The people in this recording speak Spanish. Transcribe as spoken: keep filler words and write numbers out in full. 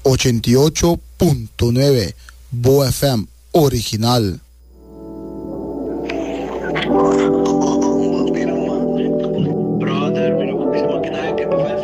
ochenta y ocho punto nueve Bo F M original.